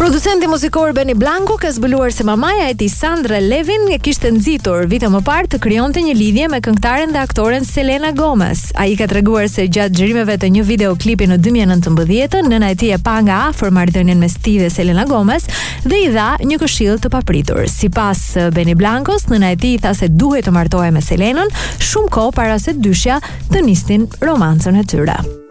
Producenti muzikor Benny Blanco ka zbuluar se mamaja e tij Sandra Levin e kishte nxitur vite më parë të krijonte një lidhje me këngëtaren dhe aktoren Selena Gomez. Ai ka treguar se gjatë xhirimeve të një videoklipi në 2019, nëna e tij e pa nga afër marrëdhënien mes tij dhe Selena Gomez dhe i dha një këshill të papritur. Sipas Benny Blancos, nëna e tij tha se duhej të martohej me Selenën shumë kohë para se dyshja të nisnin romancën e tyre.